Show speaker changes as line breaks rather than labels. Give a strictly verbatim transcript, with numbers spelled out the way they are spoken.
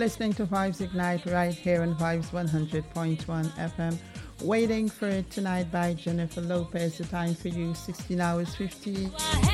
listening to Vibes Ignite right here on Vibes one hundred point one F M. Waiting for It Tonight by Jennifer Lopez. The time for you, sixteen hours fifty